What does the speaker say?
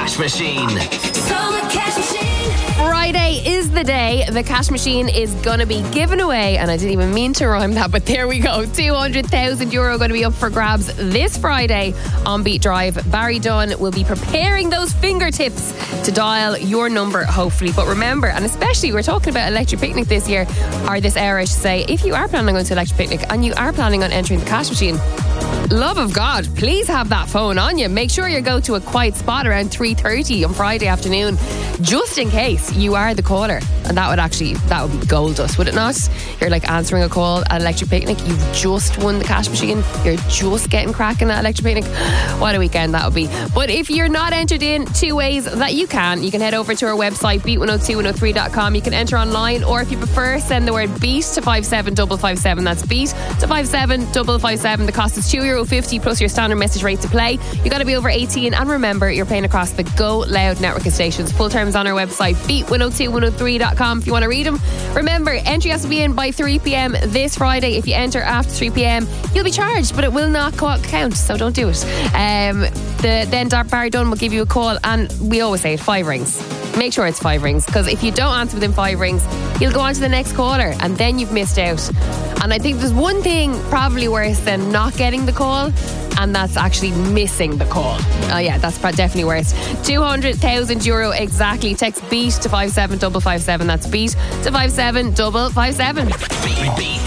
Cash Machine. Friday is the day the cash machine is going to be given away, and I didn't even mean to rhyme that, but there we go. €200,000 going to be up for grabs this Friday on Beat Drive. Barry Dunn will be preparing those fingertips to dial your number, hopefully. But remember, and especially we're talking about Electric Picnic this year, or this era, I should say, if you are planning on going to Electric Picnic and you are planning on entering the cash machine, love of God, please have that phone on you. Make sure you go to a quiet spot around 3:30 on Friday afternoon, just in case you are the caller. And that would be gold dust, would it not? You're like answering a call at Electric Picnic. You've just won the cash machine. You're just getting cracking at Electric Picnic. What a weekend that would be. But if you're not entered in, two ways that you can head over to our website, beat102103.com. You can enter online, or if you prefer, send the word BEAT to 57557. That's BEAT to 57557. The cost is €2.50 plus your standard message rate to play. You got to be over 18, and remember, you're playing across the Go Loud network of stations. Full terms on our website, beat102103.com, if you want to read them. Remember, entry has to be in by 3 p.m. this Friday. If you enter after 3 p.m, you'll be charged, but it will not count, so don't do it. Then Barry Dunn will give you a call, and we always say it, 5 rings. Make sure it's 5 rings, because if you don't answer within 5 rings, you'll go on to the next caller, and then you've missed out. And I think there's one thing probably worse than not getting the call, and that's actually missing the call. Oh yeah, that's definitely worse. €200,000 exactly. Text BEAT to 57557. That's BEAT to 57557. Beat